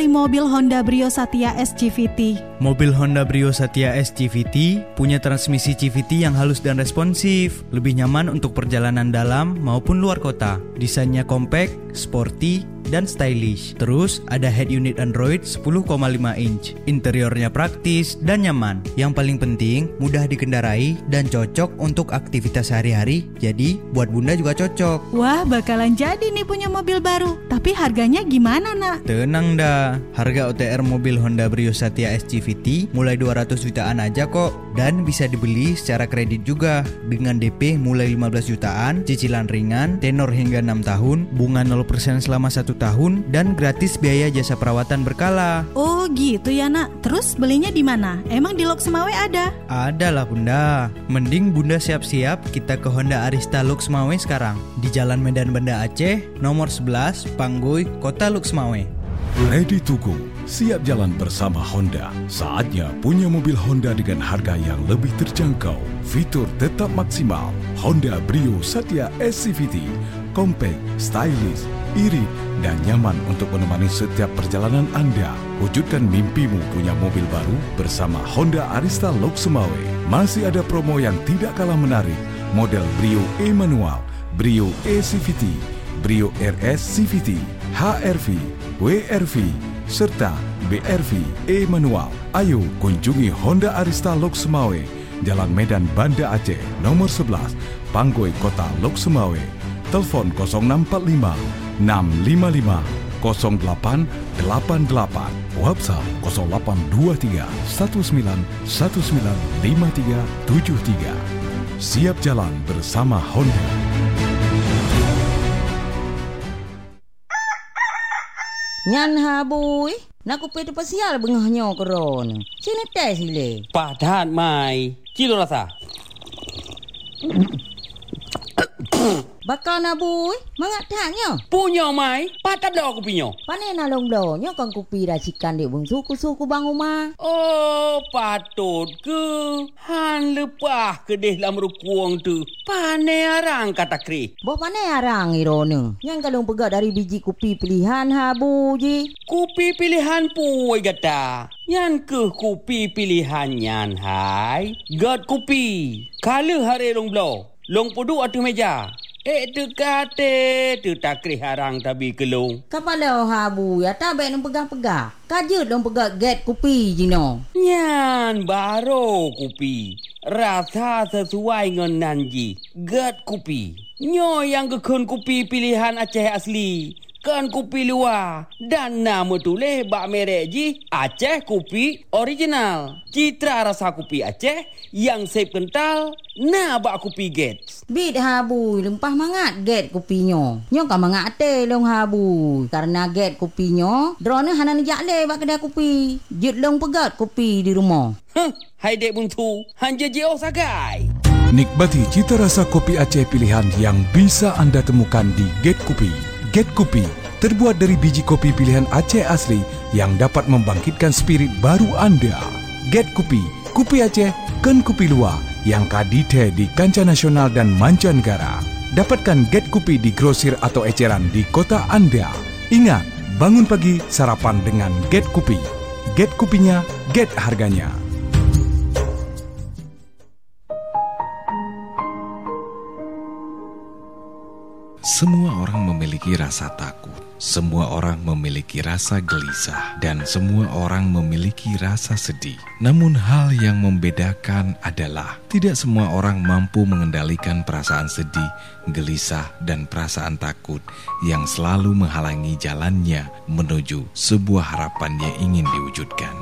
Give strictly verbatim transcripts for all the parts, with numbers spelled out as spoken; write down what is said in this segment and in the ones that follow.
Mobil Honda Brio Satya S C V T. Mobil Honda Brio Satya S C V T punya transmisi C V T yang halus dan responsif, lebih nyaman untuk perjalanan dalam maupun luar kota. Desainnya compact, sporty, dan stylish. Terus ada head unit Android sepuluh koma lima inch. Interiornya praktis dan nyaman. Yang paling penting, mudah dikendarai dan cocok untuk aktivitas sehari-hari. Jadi, buat bunda juga cocok. Wah, bakalan jadi nih punya mobil baru. Tapi harganya gimana, nak? Tenang dah. Harga O T R mobil Honda Brio Satya S C V T mulai dua ratus jutaan aja kok. Dan bisa dibeli secara kredit juga. Dengan D P mulai lima belas jutaan, cicilan ringan, tenor hingga enam tahun, bunga nol persen selama satu tahun, dan gratis biaya jasa perawatan berkala. Oh gitu ya, nak. Terus belinya di mana? Emang di Lok Semawe ada? Ada lah bunda. Mending bunda siap-siap kita ke Honda Arista Lok Semawe sekarang. Di Jalan Medan Banda Aceh, nomor sebelas, Panggoy, Kota Lok Semawe. Ready to go, siap jalan bersama Honda. Saatnya punya mobil Honda dengan harga yang lebih terjangkau. Fitur tetap maksimal. Honda Brio Satya S C V T, compact, stylish, irit, dan nyaman untuk menemani setiap perjalanan Anda. Wujudkan mimpimu punya mobil baru bersama Honda Arista Lok Semawe. Masih ada promo yang tidak kalah menarik. Model Brio E manual, Brio E C V T, Brio R S C V T, H R V, W R V, serta B R V E manual. Ayo kunjungi Honda Arista Lok Semawe, Jalan Medan Banda Aceh, nomor sebelas, Panggoy, Kota Lok Semawe. Telepon nol enam empat lima enam lima lima nol delapan delapan delapan. WhatsApp nol delapan dua tiga satu sembilan satu sembilan lima tiga tujuh tiga. Siap jalan bersama Honda. Nyan habui, nak kupet pasial bengahnya koron. Sini tes sile. Padat mai, kilo rasa. Bakal na bui, mangat tanya. Punya mai, padat dah aku punya. Pane na long donya kan kupi racikan di bung suku suku bang rumah. Oh, patut ke? Han lepah ke deh lam rukuang tu. Pane arang kata kri. Boh pane arang irone. Yang kalong pegat dari biji kupi pilihan habu ji. Kupi pilihan puai gata. Yan ke kupi pilihan yan hai. Gat kupi. Kala hari long blow. Long pudu atu meja. Eh tu kate tu takri harang tabi kelung. Kapala habu ya tabe nang pegang-pegang. Kajut dong pegang get kupi jino. Nyan baro kupi. Rasa sesuai dengan nanji. Get kupi. Nyo yang kekun kupi pilihan Aceh asli. Kan kupi luar. Dan nama tulis bak merek ji Aceh Kupi Original. Citra rasa kupi Aceh yang sep kental. Nah bak kupi get. Bit habu lempah mangat get kupinyo. Nyo ka mangat te long habu. Karena get kupinyo drone hanan jakle bak kedai kupi. Jut long pegat kupi di rumah. Huh, hai dek buntu. Hanja jeo sagai. Nikmati cita rasa kopi Aceh pilihan yang bisa Anda temukan di Get Kupi. Get Kupi terbuat dari biji kopi pilihan Aceh asli yang dapat membangkitkan spirit baru Anda. Get Kupi, Kupi Aceh, ken kupi luar yang kadite di kancah nasional dan mancanegara. Dapatkan Get Kupi di grosir atau eceran di kota Anda. Ingat, bangun pagi sarapan dengan Get Kupi. Get Kupinya, get harganya. Semua orang memiliki rasa takut, semua orang memiliki rasa gelisah, dan semua orang memiliki rasa sedih. Namun hal yang membedakan adalah tidak semua orang mampu mengendalikan perasaan sedih, gelisah, dan perasaan takut yang selalu menghalangi jalannya menuju sebuah harapan yang ingin diwujudkan.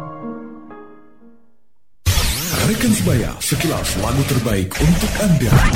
Rekan sebaya, sekilas lagu terbaik untuk Anda.